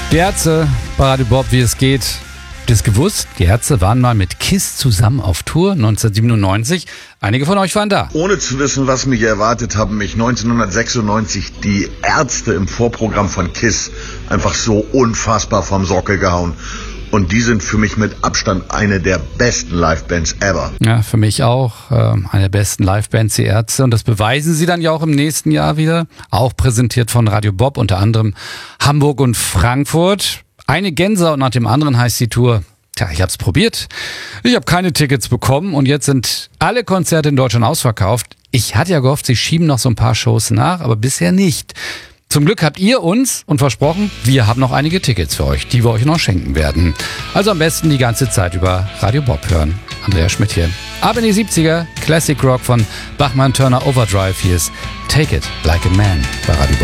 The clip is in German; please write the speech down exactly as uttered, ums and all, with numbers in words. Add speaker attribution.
Speaker 1: Die Ärzte bei Radio Bob, wie es geht. Das gewusst, die Ärzte waren mal mit KISS zusammen auf Tour neunzehnhundertsiebenundneunzig. Einige von euch waren da.
Speaker 2: Ohne zu wissen, was mich erwartet, haben mich neunzehnhundertsechsundneunzig die Ärzte im Vorprogramm von KISS einfach so unfassbar vom Sockel gehauen. Und die sind für mich mit Abstand eine der besten Livebands ever.
Speaker 1: Ja, für mich auch. Äh, eine der besten Livebands, die Ärzte. Und das beweisen sie dann ja auch im nächsten Jahr wieder. Auch präsentiert von Radio Bob, unter anderem Hamburg und Frankfurt. Eine Gänsehaut nach dem anderen heißt die Tour. Tja, ich hab's probiert. Ich habe keine Tickets bekommen und jetzt sind alle Konzerte in Deutschland ausverkauft. Ich hatte ja gehofft, sie schieben noch so ein paar Shows nach, aber bisher nicht. Zum Glück habt ihr uns und versprochen, wir haben noch einige Tickets für euch, die wir euch noch schenken werden. Also am besten die ganze Zeit über Radio Bob hören. Andreas Schmidt hier. Ab in die siebziger, Classic Rock von Bachmann Turner Overdrive. Hier ist Take It Like a Man bei Radio Bob.